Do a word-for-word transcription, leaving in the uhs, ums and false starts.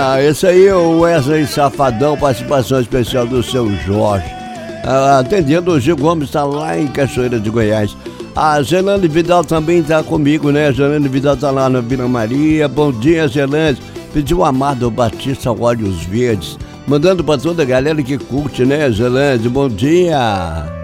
Ah, esse aí é o Wesley Safadão, participação especial do seu Jorge. Ah, atendendo, o Gil Gomes está lá em Cachoeira de Goiás. A Zelane Vidal também está comigo, né? A Zelane Vidal está lá na Vila Maria. Bom dia, Zelane. Pediu o Amado Batista Olhos Verdes. Mandando para toda a galera que curte, né, Zelane? Bom dia.